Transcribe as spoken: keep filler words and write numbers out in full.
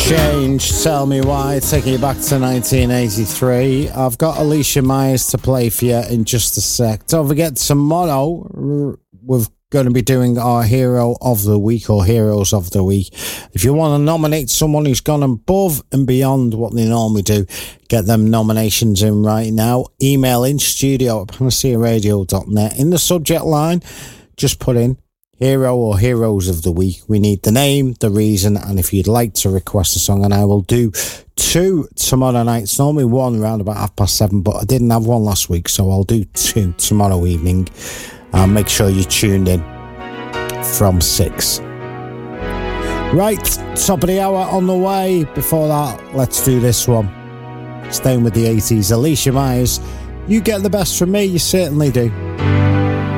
Change, Tell Me Why, taking you back to nineteen eighty-three. I've got Alicia Myers to play for you in just a sec. Don't forget, tomorrow we're going to be doing our Hero of the Week or Heroes of the Week. If you want to nominate someone who's gone above and beyond what they normally do, get them nominations in right now. Email in studio at panacea radio dot net. In the subject line, just put in Hero or Heroes of the Week. We need the name, the reason, and if you'd like to request a song, and I will do two tomorrow night. It's normally one around about half past seven, but I didn't have one last week, so I'll do two tomorrow evening. And make sure you're tuned in from six. Right, top of the hour on the way. Before that, let's do this one. Staying with the eighties, Alicia Myers. You get the best from me, you certainly do.